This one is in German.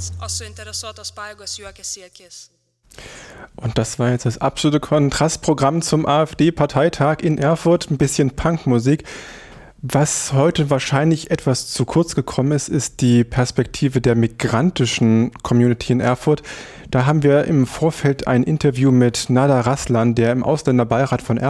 suinteresuotos pajėgos juokiasi į akis. Und das war jetzt das absolute Kontrastprogramm zum AfD-Parteitag in Erfurt, ein bisschen Punkmusik. Was heute wahrscheinlich etwas zu kurz gekommen ist, ist die Perspektive der migrantischen Community in Erfurt. Da haben wir im Vorfeld ein Interview mit Nada Raslan, der im Ausländerbeirat von Erfurt